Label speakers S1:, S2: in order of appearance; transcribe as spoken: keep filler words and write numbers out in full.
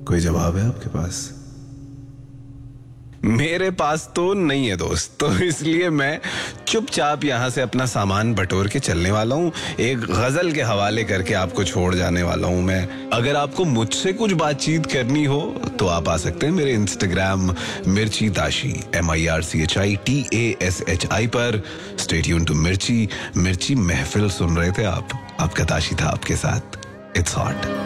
S1: कोई जवाब है आपके पास? मेरे पास तो नहीं है दोस्त, तो इसलिए मैं चुपचाप यहां से अपना सामान बटोर के चलने वाला हूं। एक गजल के हवाले करके आपको छोड़ जाने वाला हूं मैं। अगर आपको मुझसे कुछ बातचीत करनी हो तो आप आ सकते हैं मेरे इंस्टाग्राम मिर्ची Tashi, M I R C H I T A S H I पर। स्टे ट्यून्ड टू मिर्ची। मिर्ची महफिल सुन रहे थे आप, आपका ताशी था आपके साथ। It's hot.